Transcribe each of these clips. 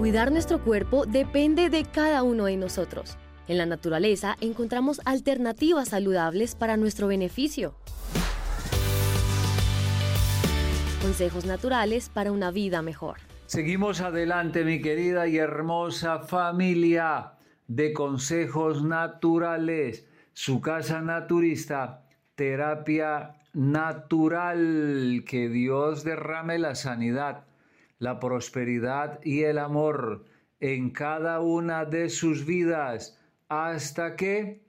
Cuidar nuestro cuerpo depende de cada uno de nosotros. En la naturaleza encontramos alternativas saludables para nuestro beneficio. Consejos naturales para una vida mejor. Seguimos adelante, mi querida y hermosa familia de Consejos Naturales, su casa naturista, terapia natural. Que Dios derrame la sanidad, la prosperidad y el amor en cada una de sus vidas hasta que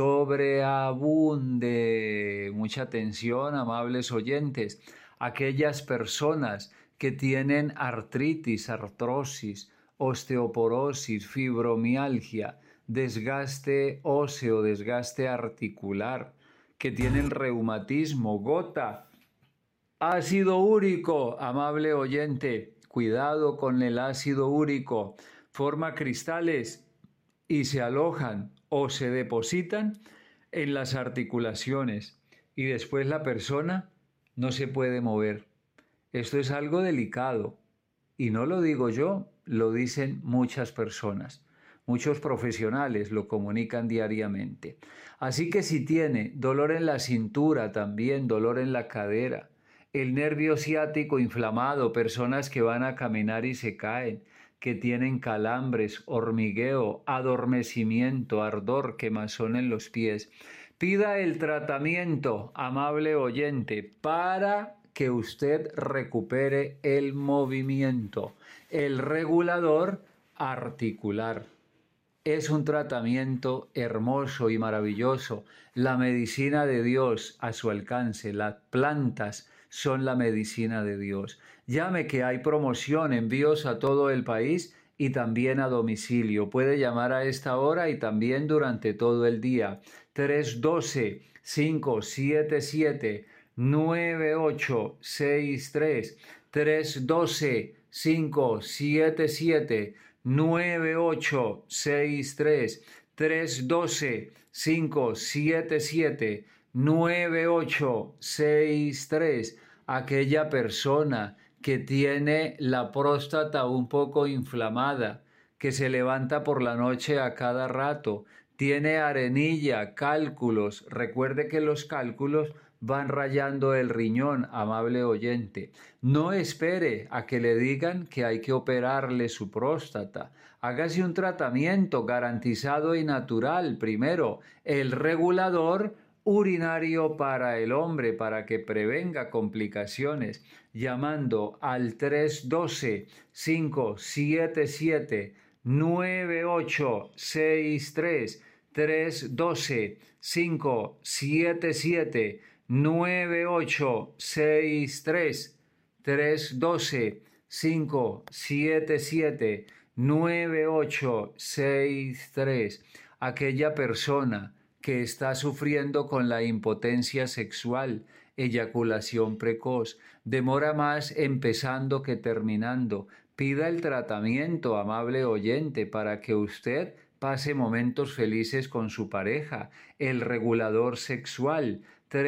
sobreabunde. Mucha atención, amables oyentes. Aquellas personas que tienen artritis, artrosis, osteoporosis, fibromialgia, desgaste óseo, desgaste articular, que tienen reumatismo, gota, ácido úrico, amable oyente, cuidado con el ácido úrico, forma cristales y se alojan o se depositan en las articulaciones y después la persona no se puede mover. Esto es algo delicado y no lo digo yo, lo dicen muchas personas. Muchos profesionales lo comunican diariamente. Así que si tiene dolor en la cintura, también dolor en la cadera, el nervio ciático inflamado, personas que van a caminar y se caen, que tienen calambres, hormigueo, adormecimiento, ardor, quemazón en los pies, pida el tratamiento, amable oyente, para que usted recupere el movimiento, el regulador articular. Es un tratamiento hermoso y maravilloso. La medicina de Dios a su alcance. Las plantas son la medicina de Dios. Llame que hay promoción, envíos a todo el país y también a domicilio. Puede llamar a esta hora y también durante todo el día. 312-577-9863. 312-577-9863. 312-577-9863. Aquella persona que tiene la próstata un poco inflamada, que se levanta por la noche a cada rato, tiene arenilla, cálculos. Recuerde que los cálculos van rayando el riñón, amable oyente. No espere a que le digan que hay que operarle su próstata. Hágase un tratamiento garantizado y natural. Primero, el regulador urinario para el hombre, para que prevenga complicaciones, llamando al 312-577-9863. 312-577-9863. 312-577-9863. Aquella persona que está sufriendo con la impotencia sexual, eyaculación precoz, demora más empezando que terminando. Pida el tratamiento, amable oyente, para que usted pase momentos felices con su pareja. El regulador sexual,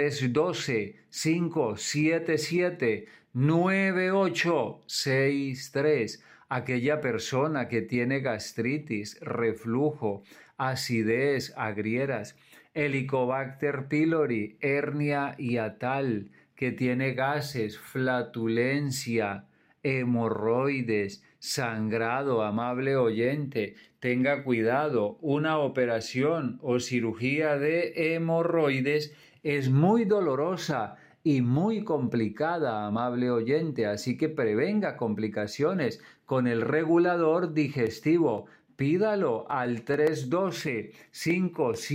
312-577-9863. Aquella persona que tiene gastritis, reflujo, acidez, agrieras, Helicobacter pylori, hernia hiatal, que tiene gases, flatulencia, hemorroides, sangrado, amable oyente, tenga cuidado. Una operación o cirugía de hemorroides es muy dolorosa y muy complicada, amable oyente, así que prevenga complicaciones con el regulador digestivo. Pídalo al 312-577